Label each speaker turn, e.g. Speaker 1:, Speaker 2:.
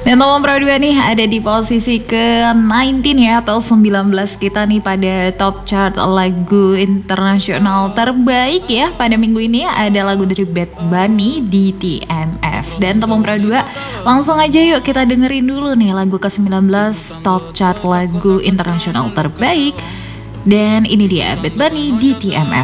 Speaker 1: Dan nomor berdua nih ada di posisi ke-19 ya, atau 19 kita nih pada top chart lagu internasional terbaik ya. Pada minggu ini ada lagu dari Bad Bunny di TMF. Dan nomor berdua langsung aja yuk kita dengerin dulu nih lagu ke-19 top chart lagu internasional terbaik. Dan ini dia Bad Bunny di TMF.